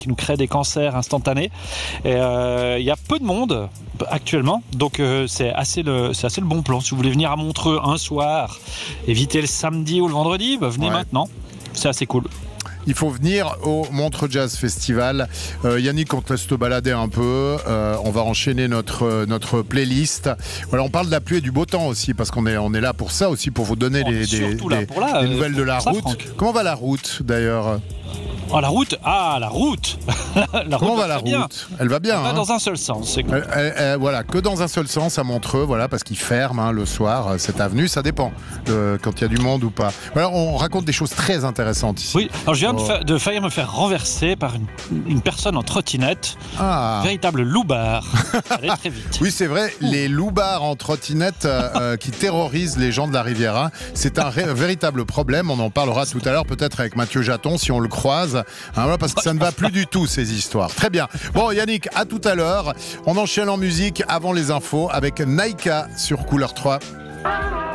qui nous crée des cancers instantanés. Et il y a peu de monde actuellement, donc c'est assez le bon plan. Si vous voulez venir à Montreux un soir, évitez le samedi ou le vendredi, venez maintenant. C'est assez cool. Il faut venir au Montreux Jazz Festival. Yannick, on te laisse te balader un peu. On va enchaîner notre playlist. Voilà, on parle de la pluie et du beau temps aussi, parce qu'on est là pour ça aussi, pour vous donner des nouvelles de la route. Franck. Comment va la route d'ailleurs ? La route. La route. Comment va la route ? Elle va bien. Elle va dans un seul sens. C'est cool. Voilà, que dans un seul sens à Montreux, voilà, parce qu'ils ferment le soir cette avenue. Ça dépend quand il y a du monde ou pas. Voilà, on raconte des choses très intéressantes ici. Oui, alors je viens de faillir me faire renverser par une personne en trottinette. Véritable loupard. Ça allait très vite. Oui, c'est vrai, les loupards en trottinette qui terrorisent les gens de la Riviera, c'est un véritable problème. On en parlera tout à l'heure, peut-être avec Mathieu Jaton, si on le croise. Voilà, parce que ça ne va plus du tout, ces histoires. Très bien. Bon, Yannick, à tout à l'heure. On enchaîne en musique avant les infos avec Naïka sur Couleur 3.